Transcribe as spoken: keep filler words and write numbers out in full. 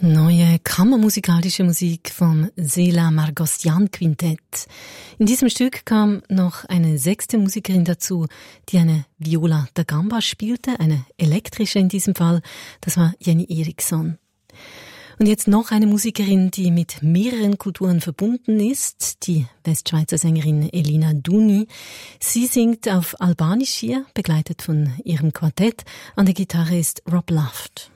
Neue kammermusikalische Musik vom Széla Margossian Quintett. In diesem Stück kam noch eine sechste Musikerin dazu, die eine Viola da Gamba spielte, eine elektrische in diesem Fall. Das war Jenny Eriksson. Und jetzt noch eine Musikerin, die mit mehreren Kulturen verbunden ist, die Westschweizer Sängerin Elina Duni. Sie singt auf Albanisch hier, begleitet von ihrem Quartett. An der Gitarre ist Rob Luft.